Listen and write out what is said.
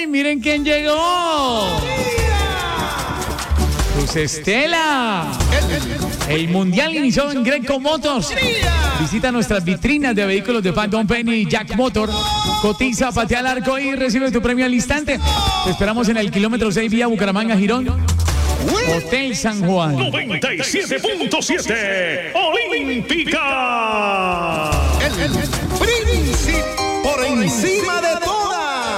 miren quién llegó. Luz Estela. El mundial inició en Greco Motors. Visita nuestras vitrinas de vehículos de Phantom Penny y Jack Motor. Cotiza, patea al arco y recibe tu premio al instante. Te esperamos en el kilómetro 6 vía Bucaramanga Girón. Hotel San Juan. 97.7 Olímpica. El príncipe por encima de todo.